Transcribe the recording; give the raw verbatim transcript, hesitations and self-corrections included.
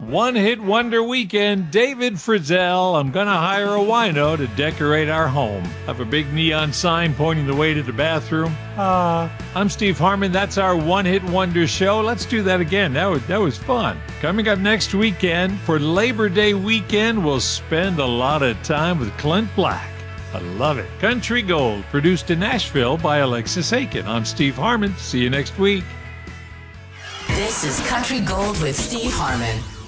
One Hit Wonder Weekend, David Frizzell. I'm gonna hire a wino to decorate our home. Have a big neon sign pointing the way to the bathroom. Uh, I'm Steve Harmon. That's our One Hit Wonder show. Let's do that again. That was, that was fun. Coming up next weekend, for Labor Day weekend, we'll spend a lot of time with Clint Black. I love it. Country Gold, produced in Nashville by Alexis Aiken. I'm Steve Harmon. See you next week. This is Country Gold with Steve Harmon.